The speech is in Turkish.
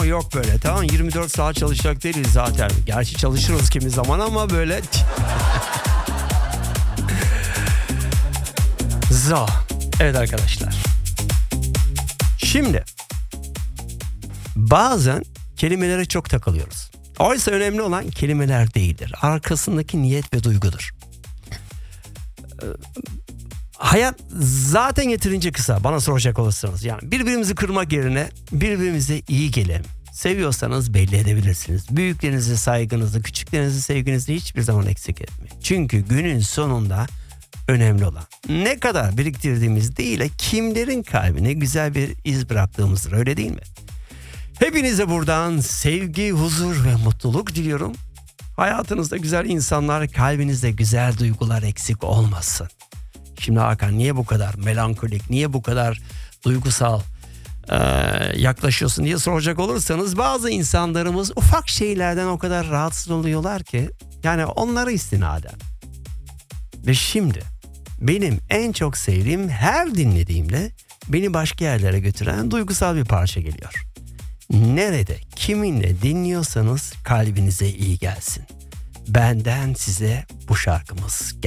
yok böyle, tamam, 24 saat çalışacak değiliz zaten. Gerçi çalışırız kimi zaman ama böyle zor. Evet arkadaşlar. Şimdi bazen kelimelere çok takılıyoruz. Oysa önemli olan kelimeler değildir. Arkasındaki niyet ve duygudur. Hayat zaten yeterince kısa, bana soracak olursanız. Yani birbirimizi kırmak yerine birbirimize iyi gelelim. Seviyorsanız belli edebilirsiniz. Büyüklerinize saygınızı, küçüklerinize sevginizi hiçbir zaman eksik etmeyin. Çünkü günün sonunda önemli olan ne kadar biriktirdiğimiz değil de kimlerin kalbine güzel bir iz bıraktığımızdır, öyle değil mi? Hepinize buradan sevgi, huzur ve mutluluk diliyorum. Hayatınızda güzel insanlar, kalbinizde güzel duygular eksik olmasın. Şimdi Hakan, niye bu kadar melankolik, niye bu kadar duygusal yaklaşıyorsun diye soracak olursanız, bazı insanlarımız ufak şeylerden o kadar rahatsız oluyorlar ki, yani onlara istinaden. Ve şimdi benim en çok sevdiğim, her dinlediğimde beni başka yerlere götüren duygusal bir parça geliyor. Nerede, kiminle dinliyorsanız kalbinize iyi gelsin. Benden size bu şarkımız gelsin.